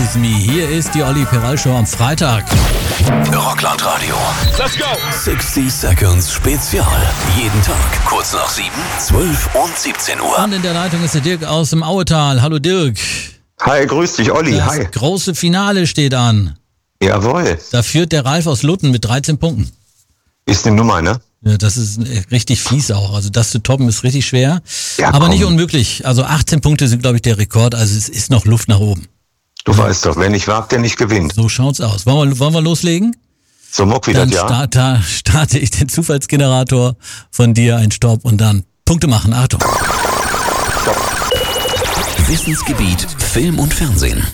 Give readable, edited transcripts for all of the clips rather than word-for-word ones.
With Me. Hier ist die Olli Peral Show am Freitag. Rockland Radio. Let's go! 60 Seconds Spezial. Jeden Tag kurz nach 7, 12 und 17 Uhr. Und in der Leitung ist der Dirk aus dem Auetal. Hallo Dirk. Hi, grüß dich, Olli. Das Hi. große Finale steht an. Jawohl. Da führt der Ralf aus Lutten mit 13 Punkten. Ist eine Nummer, ne? Ja, das ist richtig fies auch. Also das zu toppen ist richtig schwer, Ja, aber komm. nicht unmöglich. Also 18 Punkte sind, glaube ich, der Rekord. Also es ist noch Luft nach oben. Du weißt doch, wer nicht wagt, der nicht gewinnt. So schaut's aus. Wollen wir loslegen? So mock wieder, Dann ja. starte ich den Zufallsgenerator von dir, ein Stopp und dann Punkte machen. Achtung. Wissensgebiet Film und Fernsehen.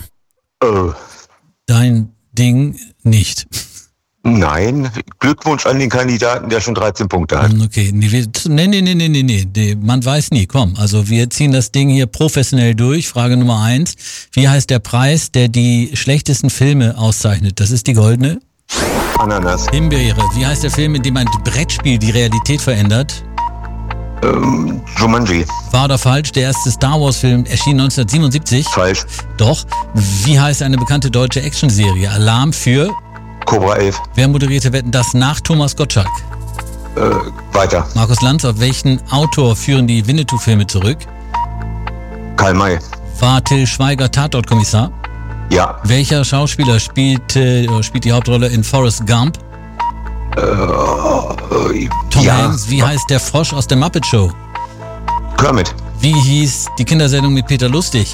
Dein Ding nicht. Nein, Glückwunsch an den Kandidaten, der schon 13 Punkte hat. Okay, nee, man weiß nie, komm. Also wir ziehen das Ding hier professionell durch. Frage Nummer 1. Wie heißt der Preis, der die schlechtesten Filme auszeichnet? Das ist die goldene Ananas. Himbeere. Wie heißt der Film, in dem ein Brettspiel die Realität verändert? Jumanji. Wahr oder falsch? Der erste Star Wars Film erschien 1977. Falsch. Doch. Wie heißt eine bekannte deutsche Actionserie? Alarm für... Cobra 11. Wer moderierte Wetten, das nach Thomas Gottschalk? Weiter. Markus Lanz, auf welchen Autor führen die Winnetou-Filme zurück? Karl May. War Till Schweiger Tatortkommissar? Ja. Welcher Schauspieler spielt die Hauptrolle in Forrest Gump? Tom ja. Hanks. Wie heißt der Frosch aus der Muppet Show? Kermit. Wie hieß die Kindersendung mit Peter Lustig?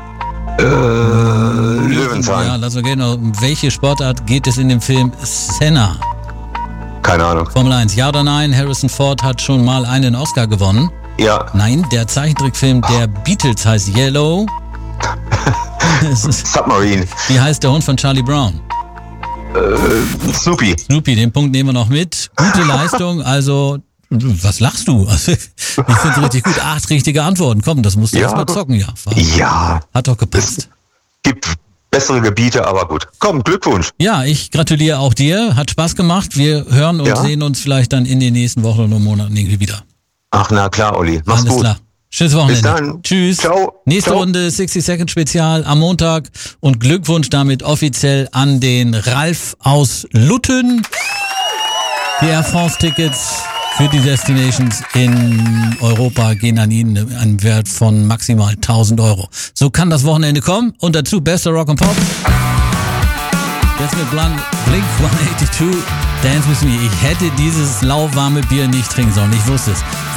Löwenzahn. Ja, lass mal gehen. Um welche Sportart geht es in dem Film Senna? Keine Ahnung. Formel 1. Ja oder nein? Harrison Ford hat schon mal einen Oscar gewonnen. Ja. Nein, der Zeichentrickfilm der Beatles heißt Yellow. Submarine. Wie heißt der Hund von Charlie Brown? Snoopy. Snoopy, den Punkt nehmen wir noch mit. Gute Leistung, also, was lachst du? Also, ich finde es richtig gut. 8 richtige Antworten. Komm, das musst du Ja, erst mal gut. zocken, ja. Ja. Hat doch gepasst. Gibt bessere Gebiete, aber gut. Komm, Glückwunsch. Ja, ich gratuliere auch dir. Hat Spaß gemacht. Wir hören und Ja. sehen uns vielleicht dann in den nächsten Wochen oder Monaten irgendwie wieder. Ach, na klar, Olli. Mach's Alles gut. klar. Schönes Wochenende. Bis dann. Tschüss. Ciao. Nächste Ciao. Runde 60 Second Spezial am Montag und Glückwunsch damit offiziell an den Ralf aus Lutten. Die Air France Tickets für die Destinations in Europa gehen an ihn einen Wert von maximal 1.000 Euro. So kann das Wochenende kommen und dazu bester Rock and Pop. Jetzt mit Blink 182, Dance With Me. Ich hätte dieses lauwarme Bier nicht trinken sollen, ich wusste es.